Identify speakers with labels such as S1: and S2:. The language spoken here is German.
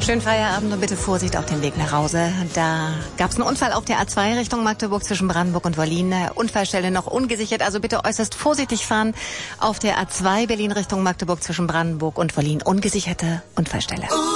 S1: Schönen Feierabend und bitte Vorsicht auf dem Weg nach Hause. Da gab es einen Unfall auf der A2 Richtung Magdeburg zwischen Brandenburg und Wollin. Unfallstelle noch ungesichert, also bitte äußerst vorsichtig fahren. Auf der A2 Berlin Richtung Magdeburg zwischen Brandenburg und Wollin ungesicherte Unfallstelle.